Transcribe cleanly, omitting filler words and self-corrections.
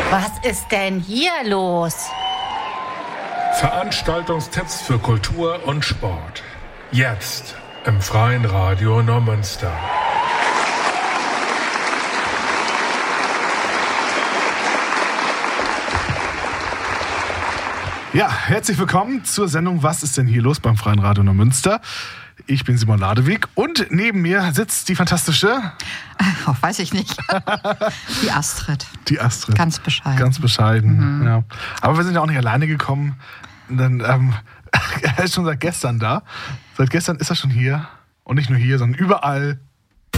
Was ist denn hier los? Veranstaltungstipps für Kultur und Sport. Jetzt im Freien Radio Neumünster. Ja, herzlich willkommen zur Sendung Was ist denn hier los beim Freien Radio Neumünster? Ich bin Simon Ladewig und neben mir sitzt die fantastische... weiß ich nicht. Die Astrid. Die Astrid. Ganz bescheiden. Ganz bescheiden, ja. Aber wir sind ja auch nicht alleine gekommen. Denn, er ist schon seit gestern da. Seit gestern ist er schon hier. Und nicht nur hier, sondern überall.